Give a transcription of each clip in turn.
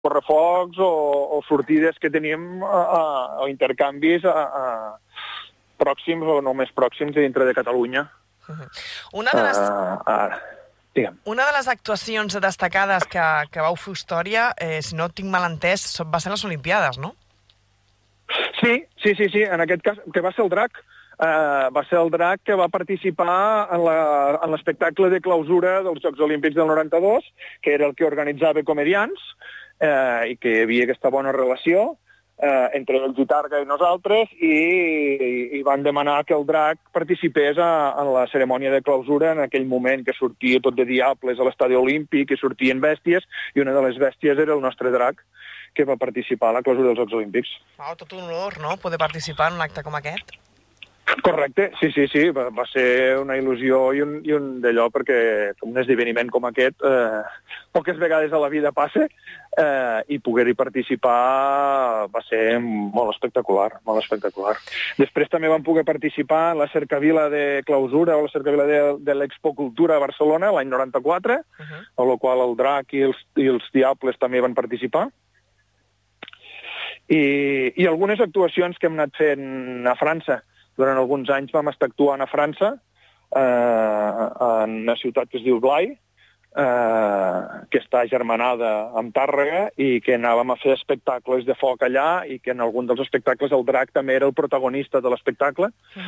correfocs o sortides que tenim o intercanvis pròxims o no més pròxims dintre de Catalunya. Una de les actuacions destacades que vau fer història, si no tinc mal entès, va ser les Olimpiades, no? Sí, en aquest cas, que va ser el Drac. Va ser el Drac que va participar en l'espectacle de clausura dels Jocs Olímpics del 92, que era el que organitzava Comedians, i que hi havia aquesta bona relació entre el Gitarga i nosaltres, i van demanar que el Drac participés en la cerimònia de clausura en aquell moment que sortia tot de diables a l'estadi olímpic, i sortien bèsties, i una de les bèsties era el nostre Drac, que va participar a la clausura dels Jocs Olímpics. Tot un honor, no?, poder participar en un acte com aquest. Correcte, sí, va ser una il·lusió i un d'allò, perquè un esdeveniment com aquest poques vegades a la vida passa, i poder-hi participar va ser molt espectacular, molt espectacular. Després també vam poder participar en la cercavila de clausura o la cercavila de l'Expo Cultura a Barcelona l'any 94, a la qual el Drac i els Diables també van participar. I algunes actuacions que hem anat fent a França. Durant alguns anys vam estar actuant a França, en una ciutat que es diu Blaye, que està germanada amb Tàrrega, i que anàvem a fer espectacles de foc allà, i que en algun dels espectacles el Drac també era el protagonista de l'espectacle.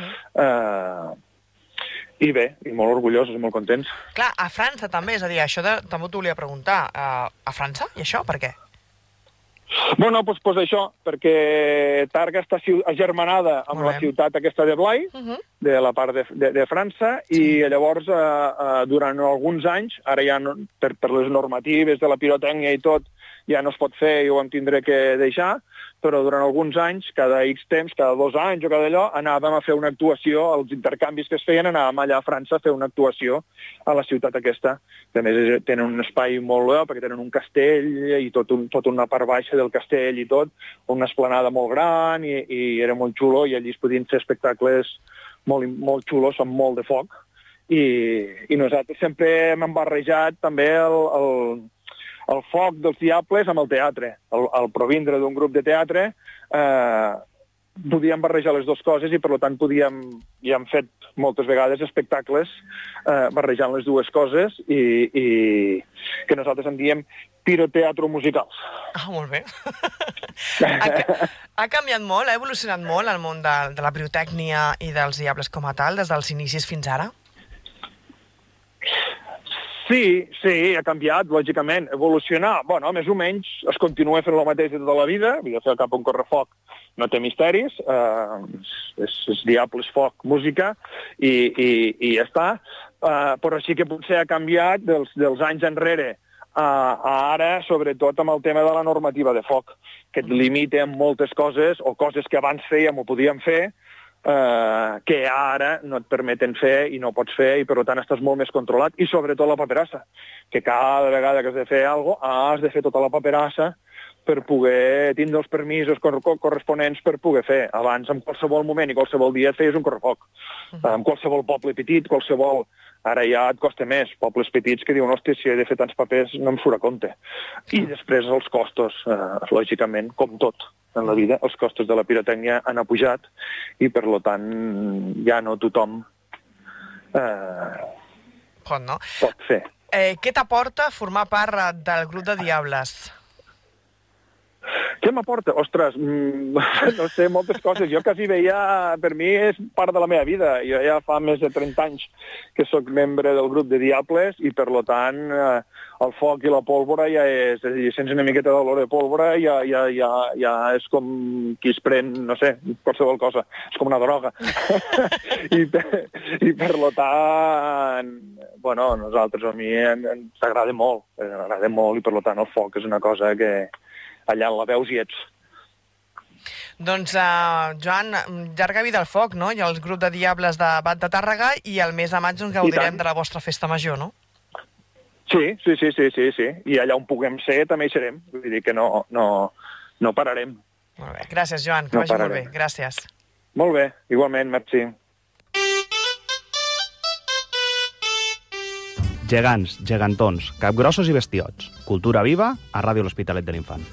I bé, i molt orgullosos, molt contents. Clar, a França també, és a dir, això també t'ho volia preguntar. A França? I això per què? Bueno, doncs això, perquè Tàrrega està agermanada amb la ciutat aquesta de Blaye, de la part de França, i llavors, durant alguns anys, ara ja per les normatives de la pirotècnia i tot, ja no es pot fer i ho vam tindre que deixar, però durant alguns anys, cada X temps, cada 2 anys o cada allò, anàvem a fer una actuació, els intercanvis que es feien, anàvem allà a França a fer una actuació a la ciutat aquesta. A més, tenen un espai molt bé, perquè tenen un castell i tot una part baixa del castell i tot, una esplanada molt gran, i era molt xulo, i allí es podien fer espectacles molt xulos, amb molt de foc, i nosaltres sempre hem barrejat també el foc dels Diables amb el teatre. Al provindre d'un grup de teatre podíem barrejar les dues coses, i per tant ja hem fet moltes vegades espectacles barrejant les dues coses, i que nosaltres en diem piroteatro musicals. Molt bé. Ha canviat molt, ha evolucionat molt el món de la pirotècnia i dels Diables com a tal, des dels inicis fins ara? Sí, ha canviat, lògicament. Evolucionar, bueno, més o menys es continua fent el mateix de tota la vida. Vull dir, cap a un correfoc no té misteris, és Diables, foc, música, i ja està. Però sí que potser ha canviat dels anys enrere a ara, sobretot amb el tema de la normativa de foc, que et limita en moltes coses, o coses que abans fèiem o podíem fer, que ara no et permeten fer i no pots fer, i per tant estàs molt més controlat, i sobretot la paperassa, que cada vegada que has de fer alguna cosa has de fer tota la paperassa per poder tindre els permisos corresponents per poder fer. Abans, en qualsevol moment i qualsevol dia et feies un correfoc. En qualsevol poble petit, qualsevol... Ara ja et costa més. Pobles petits que diuen, hòstia, si he de fer tants papers no em surt a compte. I després els costos, lògicament, com tot en la vida, els costos de la pirotècnia han pujat, i per tant ja no tothom pot fer. Què t'aporta formar part del grup de Diables? Què m'aporta? Ostres, no sé, moltes coses. Jo quasi veia, per mi és part de la meva vida. Jo ja fa més de 30 anys que sóc membre del grup de Diables, i per tant el foc i la pólvora ja és... És a dir, sents una miqueta d'olor de pólvora ja és com qui es pren, no sé, qualsevol cosa. És com una droga. I per tant, bueno, a nosaltres, a mi ens agrada molt, i per tant el foc és una cosa que allà la veus i ets. Doncs, Joan, llarga vida al foc, no? Hi ha el grup de Diables de Bat de Tàrrega, i el mes de maig ens gaudirem de la vostra festa major, no? Sí. I allà on puguem ser també hi serem. Vull dir que no pararem. Molt bé. Gràcies, Joan, que vagi molt bé. Gràcies. Molt bé, igualment, merci. Gegants, gegantons, capgrossos i bestiots. Cultura viva a Ràdio L'Hospitalet de l'Infant.